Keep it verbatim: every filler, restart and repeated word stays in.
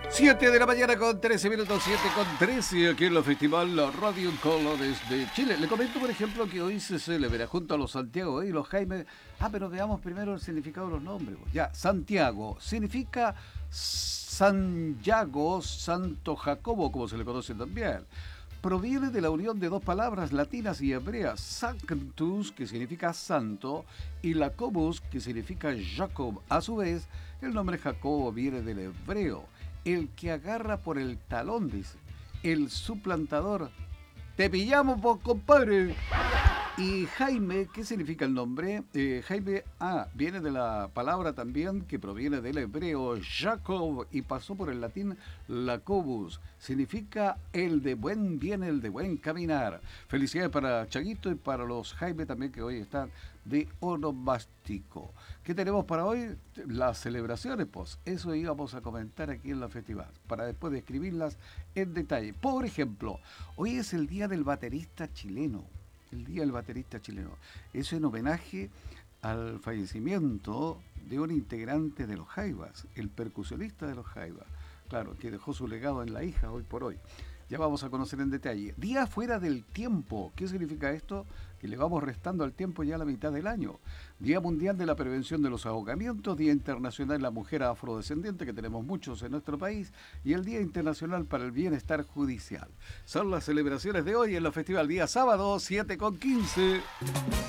siete de la mañana con trece minutos, siete con trece aquí en la Festival La Radio en Colo desde Chile. Le comento, por ejemplo, que hoy se celebra junto a los Santiago y los Jaime. Ah, pero veamos primero el significado de los nombres. Ya, Santiago significa San Yago, Santo Jacobo, como se le conoce también. Proviene de la unión de dos palabras latinas y hebreas, Sanctus, que significa santo, y Jacobus, que significa Jacob. A su vez, el nombre Jacobo viene del hebreo, el que agarra por el talón, dice, el suplantador. Te pillamos, vos, compadre. Y Jaime, ¿qué significa el nombre? Eh, Jaime, ah, viene de la palabra también que proviene del hebreo Jacob y pasó por el latín Jacobus. Significa el de buen viene, el de buen caminar. Felicidades para Chaguito y para los Jaime también que hoy están de onomástico. ¿Qué tenemos para hoy? Las celebraciones, pues. Eso íbamos a comentar aquí en la festival, para después describirlas en detalle. Por ejemplo, hoy es el día del baterista chileno. El Día del Baterista Chileno. Eso en homenaje al fallecimiento de un integrante de los Jaivas, el percusionista de los Jaivas. Claro, que dejó su legado en la hija hoy por hoy. Ya vamos a conocer en detalle. Día fuera del tiempo. ¿Qué significa esto? Que le vamos restando al tiempo ya a la mitad del año. Día Mundial de la Prevención de los Ahogamientos, Día Internacional de la Mujer Afrodescendiente, que tenemos muchos en nuestro país, y el Día Internacional para el Bienestar Judicial. Son las celebraciones de hoy en el Festival Día Sábado, siete con quince.